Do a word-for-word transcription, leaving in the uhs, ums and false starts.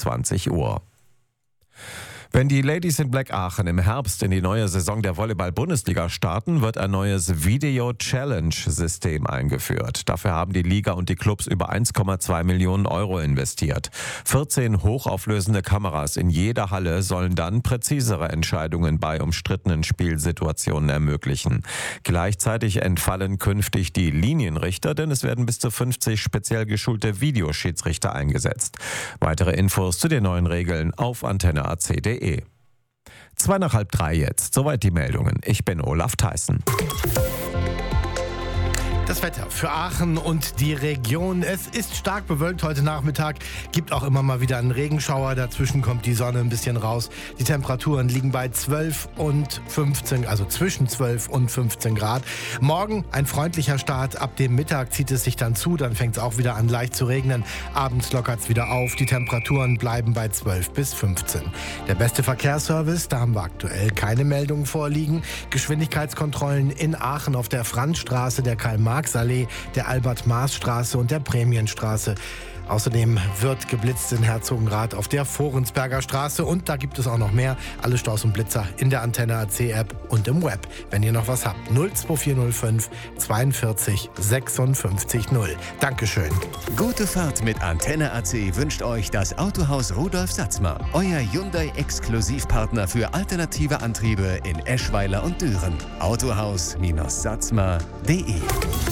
zwanzig Uhr. Wenn die Ladies in Black Aachen im Herbst in die neue Saison der Volleyball-Bundesliga starten, wird ein neues Video-Challenge-System eingeführt. Dafür haben die Liga und die Clubs über eins Komma zwei Millionen Euro investiert. vierzehn hochauflösende Kameras in jeder Halle sollen dann präzisere Entscheidungen bei umstrittenen Spielsituationen ermöglichen. Gleichzeitig entfallen künftig die Linienrichter, denn es werden bis zu fünfzig speziell geschulte Videoschiedsrichter eingesetzt. Weitere Infos zu den neuen Regeln auf antenne a c punkt d e. Zwei nach halb drei jetzt. Soweit die Meldungen. Ich bin Olaf Theissen. Das Wetter für Aachen und die Region. Es ist stark bewölkt heute Nachmittag. Gibt auch immer mal wieder einen Regenschauer. Dazwischen kommt die Sonne ein bisschen raus. Die Temperaturen liegen bei zwölf und fünfzehn, also zwischen zwölf und fünfzehn Grad. Morgen ein freundlicher Start. Ab dem Mittag zieht es sich dann zu. Dann fängt es auch wieder an leicht zu regnen. Abends lockert es wieder auf. Die Temperaturen bleiben bei zwölf bis fünfzehn. Der beste Verkehrsservice, da haben wir aktuell keine Meldungen vorliegen. Geschwindigkeitskontrollen in Aachen auf der Franzstraße, der Karl-Marx-Allee, der Albert-Maß-Straße und der Prämienstraße. Außerdem wird geblitzt in Herzogenrath auf der Forensberger Straße und da gibt es auch noch mehr. Alle Staus und Blitzer in der Antenne A C App und im Web. Wenn ihr noch was habt, null zwei vier null fünf zweiundvierzig sechsundfünfzig null. Dankeschön. Gute Fahrt mit Antenne A C wünscht euch das Autohaus Rudolf Satzmer. Euer Hyundai-Exklusivpartner für alternative Antriebe in Eschweiler und Düren. autohaus Bindestrich satzmer punkt de